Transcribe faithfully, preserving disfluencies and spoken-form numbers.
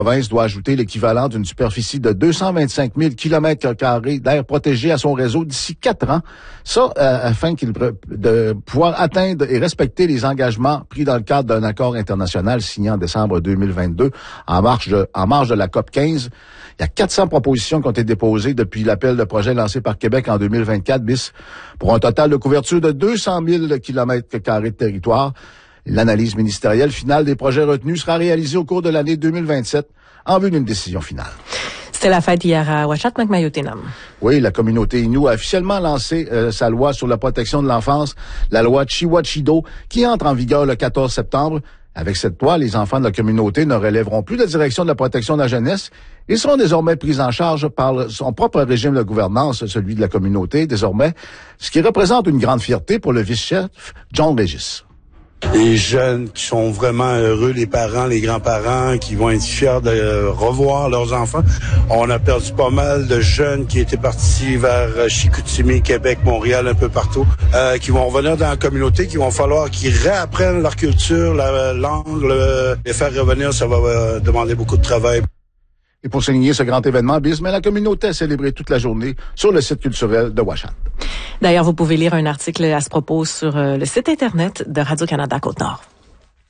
province doit ajouter l'équivalent d'une superficie de deux cent vingt-cinq mille kilomètres carrés d'air protégé à son réseau d'ici quatre ans. Ça, euh, afin qu'il de pouvoir atteindre et respecter les engagements pris dans le cadre d'un accord international signé en décembre deux mille vingt-deux en marge de, en marge de la C O P quinze. Il y a quatre cents propositions qui ont été déposées depuis l'appel de projet lancé par Québec en deux mille vingt-quatre bis pour un total de couverture de deux cent mille kilomètres carrés de territoire. L'analyse ministérielle finale des projets retenus sera réalisée au cours de l'année deux mille vingt-sept en vue d'une décision finale. C'était la fête hier à Ouachat Macmayotenam. Oui, la communauté Innu a officiellement lancé euh, sa loi sur la protection de l'enfance, la loi Chiwachido, qui entre en vigueur le quatorze septembre. Avec cette loi, les enfants de la communauté ne relèveront plus de la direction de la protection de la jeunesse. Ils seront désormais pris en charge par son propre régime de gouvernance, celui de la communauté désormais, ce qui représente une grande fierté pour le vice-chef John Régis. Les jeunes qui sont vraiment heureux, les parents, les grands-parents qui vont être fiers de revoir leurs enfants. On a perdu pas mal de jeunes qui étaient partis vers Chicoutimi, Québec, Montréal, un peu partout, euh, qui vont revenir dans la communauté, qui vont falloir qu'ils réapprennent leur culture, la langue, le, les faire revenir, ça va euh, demander beaucoup de travail. Et pour souligner ce grand événement, Bisme, la communauté a célébré toute la journée sur le site culturel de Ouachant. D'ailleurs, vous pouvez lire un article à ce propos sur le site Internet de Radio-Canada Côte-Nord.